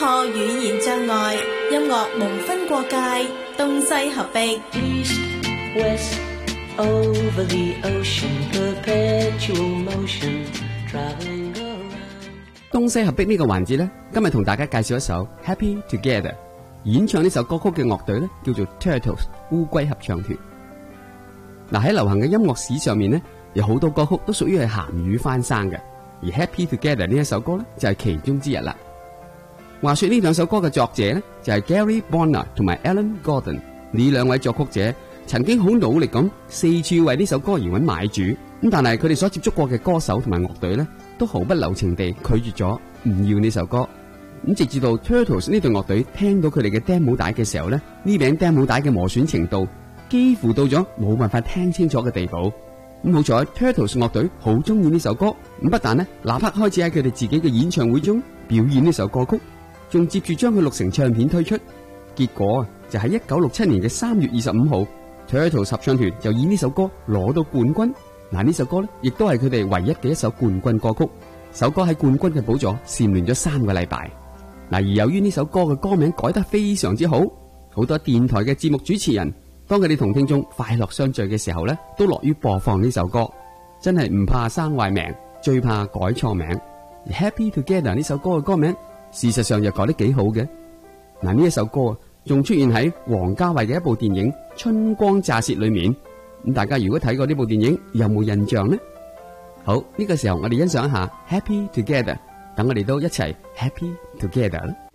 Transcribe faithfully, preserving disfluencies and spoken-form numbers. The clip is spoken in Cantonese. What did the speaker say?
破語言障礙，音樂無分國界，東西合璧。 East, west, over the ocean, perpetual motion, traveling around. 東西合璧呢個環節呢，今日同大家介紹一首 Happy Together。演唱呢首歌曲嘅樂隊呢，叫做 Turtles 烏龜合唱團。嗱，喺流行嘅音樂史上面呢，有好多歌曲都屬於係鹹魚翻生嘅，而 Happy Together 呢一首歌呢，就係其中之一啦。話說呢兩首歌嘅作者呢，就係 Gary Bonner 同埋 Alan Gordon。呢兩位作曲者曾經好努力咁四處為呢首歌而揾買主，咁但係佢哋所接觸過嘅歌手同埋樂隊呢，都毫不留情地拒絕咗唔要呢首歌。咁直至到 Turtles 呢隊樂隊聽到佢哋嘅 demo 帶嘅時候呢，呢餅 demo 帶嘅磨損程度幾乎到咗冇辦法聽清楚嘅地步。咁好彩 Turtles 樂隊好中意呢首歌，咁不但呢立刻開始喺佢哋自己嘅演唱會中表演呢首歌曲，仲接住將佢錄成唱片推出。結果啊，就喺一九六七年嘅三月二十五號 Turtles 合唱團就以呢首歌攞到冠軍。嗱，呢首歌呢亦都係佢哋唯一嘅一首冠軍歌曲。首歌喺冠軍嘅寶座蟬聯咗三個禮拜。嗱，而由於呢首歌嘅歌名改得非常之好，好多電台嘅節目主持人當佢哋同聽眾快樂相聚嘅時候呢，都樂於播放呢首歌。真係唔怕生壞命，最怕改錯名。而 Happy Together 呢首歌嘅歌名事實上又改得幾好嘅。嗱，呢一首歌仲出現喺王家衛嘅一部電影《春光乍泄》裏面。咁大家如果睇過呢部電影，有冇印象呢？好，呢個時候我哋欣賞一下 Happy Together，等我哋都一齊 Happy Together。